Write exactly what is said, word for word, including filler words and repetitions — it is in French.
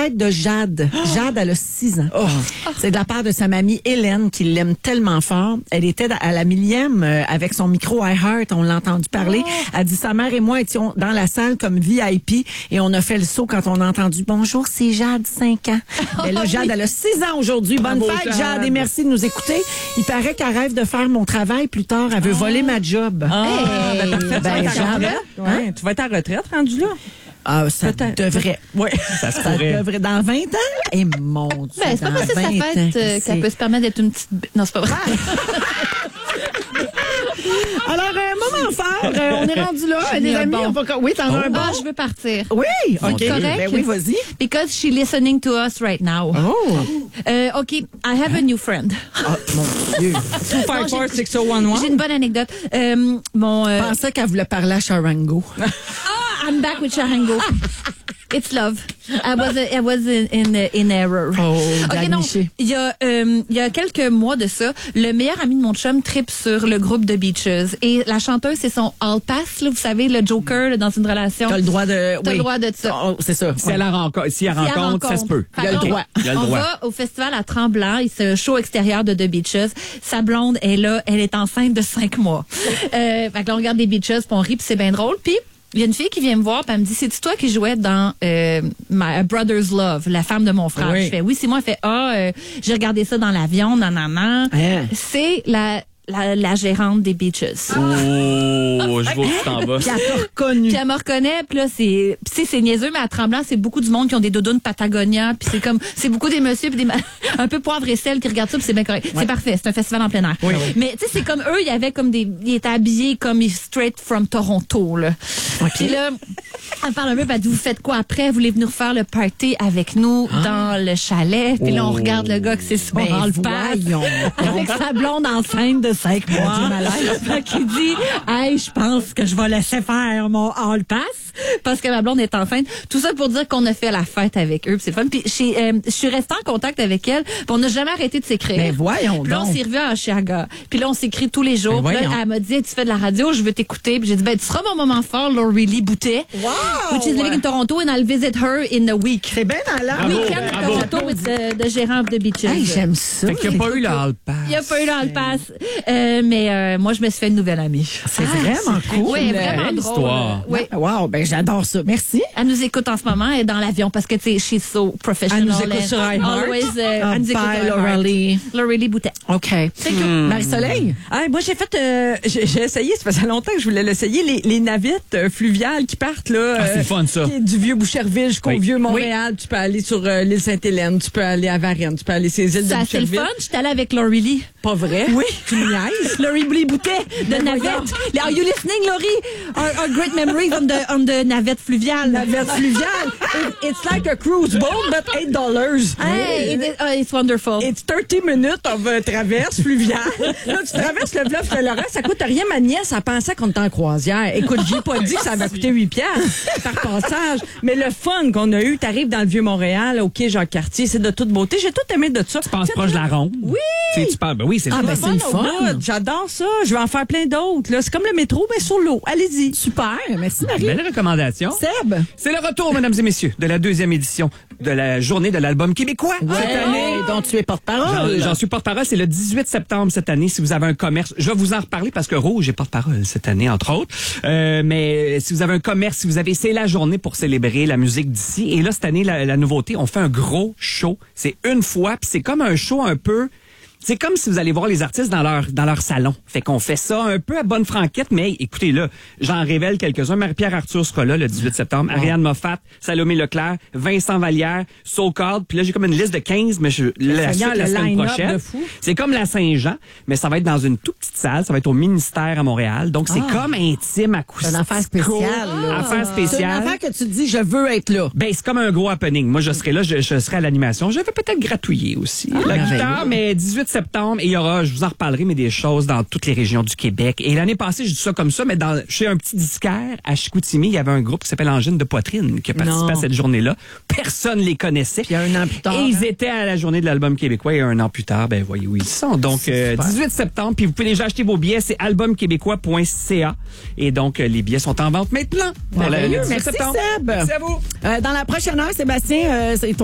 fête de Jade. Oh. Jade, elle a six ans. Oh. C'est de la part de sa mamie Hélène qui l'aime tellement fort. Elle était à la millième euh, avec son micro iHeart. On l'a entendu parler. Oh. Elle dit, sa mère et moi étions dans la salle comme V I P et on a fait le saut quand on a entendu « Bonjour, c'est Jade, cinq ans. » Et là, Jade, elle a six ans aujourd'hui. Bonne Bravo, fête, Jade. Jade, et merci de nous écouter. Il paraît qu'elle rêve de faire mon travail plus tard. Elle veut oh. voler ma job. Ah, hey. ben, parfait. Ben, Jade, ouais. Hein? Tu vas être à retraite rendu là? Ah, ça Peut-être. devrait. Oui, ça se pourrait. Ça devrait. Dans vingt ans? Et mon Dieu. Ben, c'est pas parce que sa fête euh, qu'elle peut se permettre d'être une petite... Non, c'est pas vrai. Alors, un moment fort, euh, on est rendu là, les amis. Bon. On va... Oui, t'en oh. as un bon? Ah, je veux partir. Oui, OK. C'est correct? Ben oui, vas-y. Because she's listening to us right now. Oh. Euh, OK, I have a new friend. Ah, mon Dieu. two five four six zero one one J'ai une bonne anecdote. Euh, mon, euh... Je pensais qu'elle voulait parler à Sharango. Ah, I'm back with Sharango. It's love. I was, I was in, in, in error. Oh, OK, non. Il y a, euh, il y a quelques mois de ça, le meilleur ami de mon chum tripe sur le groupe The Beaches. Et la chanteuse, c'est son All Pass, là, vous savez, le Joker, là, dans une relation. T'as le droit de, T'as oui. le droit de ça. Oh, c'est ça. Si elle la rencontre, si elle si rencontre, rencontre, ça se peut. Il y a le droit. Il y a le on droit. va au festival à Tremblant, c'est un show extérieur de The Beaches. Sa blonde est là, elle est enceinte de cinq mois. euh, fait que là, on regarde les Beaches, puis on rit, puis c'est bien drôle. Puis il y a une fille qui vient me voir, puis elle me dit, c'est-tu toi qui jouais dans euh, My Brother's Love, la femme de mon frère? Oui. Je fais, oui, c'est moi. Elle fait, ah, euh, j'ai regardé ça dans l'avion, nan, nan, nan. Hein? C'est la... La, la gérante des Beaches. Oh, je vois où tu t'en vas. Puis elle t'a reconnu. Puis elle me reconnaît, puis là, c'est, puis c'est niaiseux, mais à Tremblant, c'est beaucoup du monde qui ont des doudounes Patagonia, puis c'est comme, c'est beaucoup des messieurs, puis des, un peu poivre et sel qui regardent ça, puis c'est bien correct. Ouais. C'est parfait, c'est un festival en plein air. Oui, oui. Mais, tu sais, c'est comme eux, il y avait comme des, ils étaient habillés comme straight from Toronto, là. Okay. Puis là, elle parle un peu, elle dit, vous faites quoi après? Vous voulez venir faire le party avec nous ah. dans le chalet? Puis là, on regarde le gars que c'est son ben, voyons. Avec sa blonde enceinte de cinq mois. Fait qu'il dit, hey, je pense que je vais laisser faire mon All Pass parce que ma blonde est enceinte. Tout ça pour dire qu'on a fait la fête avec eux. Puis c'est fun. Puis euh, je suis restée en contact avec elle. Puis on n'a jamais arrêté de s'écrire. Mais voyons puis là, donc. on s'est revus à Oshiaga. Puis là, on s'écrit tous les jours. Puis là, elle m'a dit, tu fais de la radio, je veux t'écouter. Puis j'ai dit, ben, tu seras mon moment fort, Laurie Lee Boutet. Wow! Which is living in Toronto and I'll visit her in a week. C'est bien malade. Week-end de Toronto with the, the gérant de Beaches. Hey, j'aime ça. Fait qu'il n'y a pas eu le All Pass. Il n'y a pas eu le All Pass. Euh, mais euh, moi, je me suis fait une nouvelle amie. C'est ah, vraiment cool. Oui, vraiment belle drôle. Histoire. Oui. Wow, ben j'adore ça. Merci. Elle nous écoute en ce moment, elle est dans l'avion parce que, tu sais, she's so professional. Elle nous écoute sur iHeart. Always, euh, oh, elle nous écoute bye, Laurie Lee. Laurie Lee Boutet. OK. C'est cool. Hmm. Marie-Soleil? Ah, moi, j'ai fait, euh, j'ai, j'ai essayé, ça faisait longtemps que je voulais l'essayer, les, les navettes euh, fluviales qui partent, là. Ah, c'est euh, fun, ça. Du vieux Boucherville jusqu'au oui. vieux Montréal. Oui. Tu peux aller sur euh, l'île Sainte-Hélène, tu peux aller à Varennes, tu peux aller ces îles ça, de Boucherville. C'est le fun. J'étais allée avec Laurie Lee. Pas vrai? Oui. Tu me niaises? Laurie Lee Boutet de navette. Are you listening, Laurie? Our, our great memories on the, on the navette fluviale. Navette fluviale. It, it's like a cruise boat, but eight dollars. Hey, it is, oh, it's wonderful. It's thirty minutes of uh, traverse fluviale. Là, tu traverses le fleuve Saint-Laurent, ça coûte rien. Ma nièce, elle pensait qu'on était en croisière. Écoute, j'ai pas dit que ça va coûter huit piastres par passage. Mais le fun qu'on a eu, t'arrives dans le Vieux-Montréal, au quai Jacques-Cartier, c'est de toute beauté. J'ai tout aimé de ça. Tu passes proche de la ronde. Oui! Tu, tu parles, ben oui, c'est ah, le ben, fun. c'est le fun. J'adore ça. Je vais en faire plein d'autres. Là. C'est comme le métro, mais sur l'eau. Allez-y. Super. Merci, Marie. Belle recommandation. Seb. C'est le retour, mesdames et messieurs, de la deuxième édition de la journée de l'album québécois. Ouais, cette année, dont tu es porte-parole. J'en, j'en suis porte-parole. C'est le dix-huit septembre cette année. Si vous avez un commerce, je vais vous en reparler parce que Rouge est porte-parole cette année, entre autres. Euh, mais si vous avez un commerce, si vous avez, c'est la journée pour célébrer la musique d'ici. Et là, cette année, la, la nouveauté, on fait un gros show. C'est une fois, puis c'est comme un show un peu... C'est comme si vous allez voir les artistes dans leur dans leur salon. Fait qu'on fait ça un peu à bonne franquette, mais écoutez là, j'en révèle quelques-uns. Marie-Pierre Arthur sera là le dix-huit septembre, wow. Ariane Moffat, Salomé Leclerc, Vincent Vallière, So Called, puis là j'ai comme une liste de quinze, mais je la suite la semaine prochaine. C'est comme la Saint-Jean, mais ça va être dans une toute petite salle, ça va être au ministère à Montréal. Donc c'est ah. comme intime acoustique. C'est une affaire spéciale. Ah. Affaire spéciale. C'est une affaire que tu te dis je veux être là. Ben c'est comme un gros happening. Moi je serai là, je, je serai à l'animation. Je vais peut-être gratouiller aussi ah, la guitare, mais dix-huit septembre et il y aura, je vous en reparlerai, mais des choses dans toutes les régions du Québec. Et l'année passée, je dis ça comme ça, mais dans, chez un petit disquaire à Chicoutimi, il y avait un groupe qui s'appelle Angine de Poitrine qui a participé non. à cette journée-là. Personne les connaissait. Puis un an plus tard. Et hein? Ils étaient à la journée de l'album québécois et un an plus tard, ben voyez où ils sont. Donc, euh, dix-huit septembre, puis vous pouvez déjà acheter vos billets, c'est album québécois point c a. Et donc, euh, les billets sont en vente maintenant. Pour le dix-huit Merci septembre. Seb. Merci à vous. Euh, dans la prochaine heure, Sébastien, euh, c'est